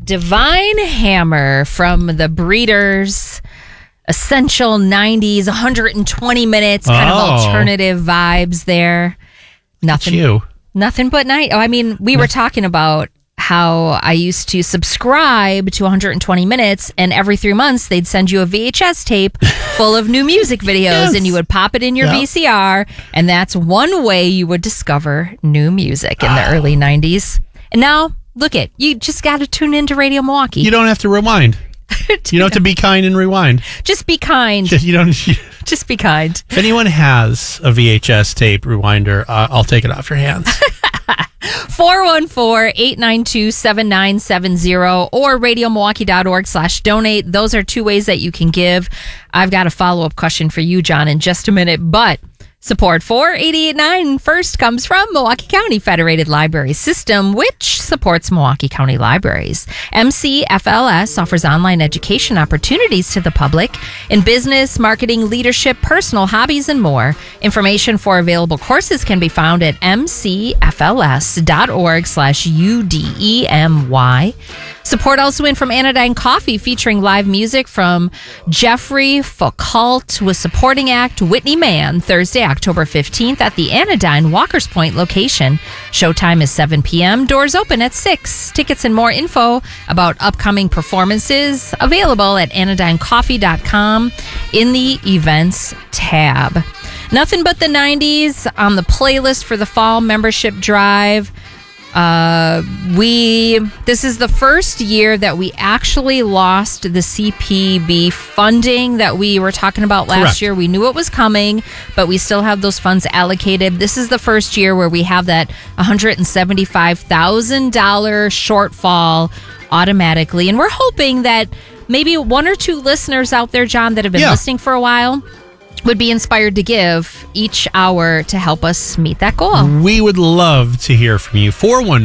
Divine Hammer from the Breeders. Essential 90s, 120 minutes, kind of alternative vibes there. Nothing but night. Oh, I mean, we were talking about how I used to subscribe to 120 minutes, and every 3 months they'd send you a VHS tape full of new music videos, and you would pop it in your VCR, and that's one way you would discover new music in the early 90s. And now, you just got to tune into Radio Milwaukee. You don't have to rewind. You don't have to be kind and rewind. Just be kind. Just be kind. If anyone has a VHS tape rewinder, I'll take it off your hands. 414-892-7970 or radiomilwaukee.org/donate. Those are two ways that you can give. I've got a follow-up question for you, John, in just a minute, but support for 88.9 first comes from Milwaukee County Federated Library System, which supports Milwaukee County Libraries. MCFLS offers online education opportunities to the public in business, marketing, leadership, personal hobbies, and more. Information for available courses can be found at mcfls.org/UDEMY. Support also in from Anodyne Coffee, featuring live music from Jeffrey Foucault with supporting act Whitney Mann, Thursday, October 15th at the Anodyne Walkers Point location. Showtime is 7 p.m. Doors open at 6. Tickets and more info about upcoming performances available at anodynecoffee.com in the events tab. Nothing but the 90s on the playlist for the fall membership drive. This is the first year that we actually lost the CPB funding that we were talking about last year. We knew it was coming, but we still have those funds allocated. This is the first year where we have that $175,000 shortfall automatically. And we're hoping that maybe one or two listeners out there, John, that have been listening for a while would be inspired to give each hour to help us meet that goal. We would love to hear from you.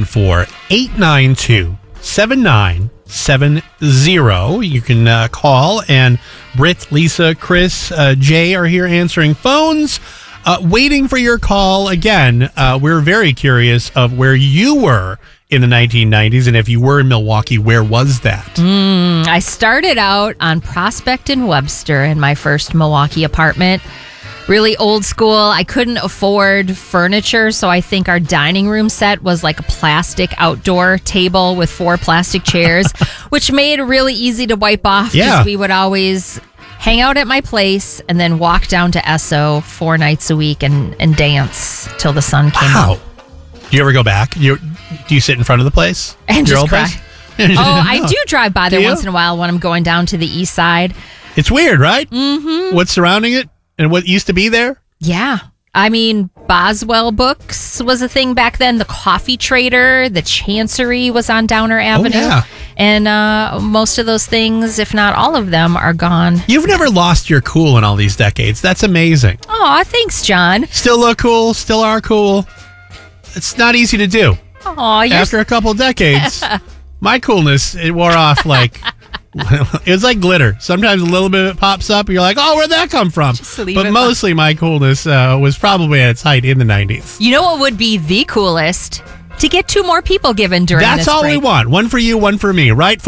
414-892-7970. You can call, and Britt, Lisa, Chris, Jay are here answering phones, waiting for your call. Again, we're very curious of where you were in the 1990s, and if you were in Milwaukee, where was that? I started out on Prospect and Webster in my first Milwaukee apartment. Really old school. I couldn't afford furniture, so I think our dining room set was like a plastic outdoor table with 4 plastic chairs, which made it really easy to wipe off because we would always hang out at my place and then walk down to Esso 4 nights a week and dance till the sun came out. Do you ever go back? Do you sit in front of the place? And your just old cry. place? I do drive by there once in a while when I'm going down to the east side. It's weird, right? Mm-hmm. What's surrounding it and what used to be there? Yeah. I mean, Boswell Books was a thing back then. The Coffee Trader, the Chancery was on Downer Avenue. Oh, yeah. And most of those things, if not all of them, are gone. You've never lost your cool in all these decades. That's amazing. Oh, thanks, John. Still look cool. Still are cool. It's not easy to do. Oh, after a couple decades, my coolness, it wore off like it was like glitter. Sometimes a little bit of it pops up, and you're like, "Oh, where'd that come from?" But mostly, my coolness was probably at its height in the 90s. You know what would be the coolest? To get 2 more people given during this break. That's all we want. One for you, one for me, right?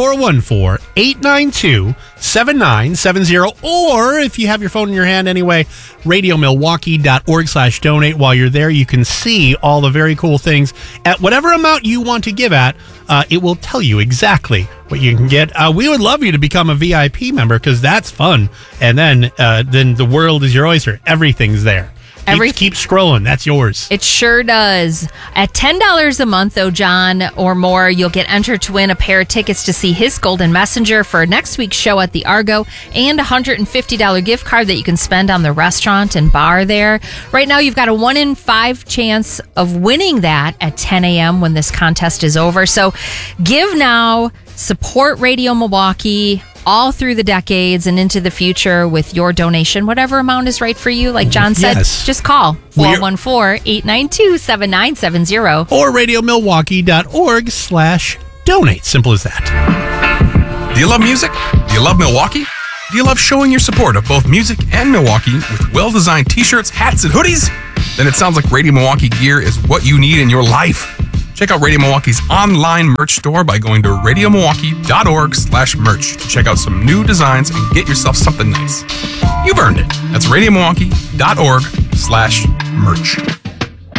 414-892-7970. Or if you have your phone in your hand anyway, radiomilwaukee.org/donate. While you're there, you can see all the very cool things at whatever amount you want to give at. It will tell you exactly what you can get. We would love you to become a VIP member because that's fun. And then the world is your oyster. Everything's there. Keep scrolling. That's yours. It sure does. At $10 a month, though, John, or more, you'll get entered to win a pair of tickets to see His Golden Messenger for next week's show at the Argo and a $150 gift card that you can spend on the restaurant and bar there. Right now, you've got a 1 in 5 chance of winning that at 10 a.m. when this contest is over. So give now. Support Radio Milwaukee all through the decades and into the future with your donation, whatever amount is right for you. Like John said, just call 414-892-7970 or radiomilwaukee.org/donate. Simple as that. Do you love music? Do you love Milwaukee? Do you love showing your support of both music and Milwaukee with well-designed t-shirts, hats, and hoodies? Then it sounds like Radio Milwaukee gear is what you need in your life. Check out Radio Milwaukee's online merch store by going to radiomilwaukee.org/merch to check out some new designs and get yourself something nice. You've earned it. That's radiomilwaukee.org/merch.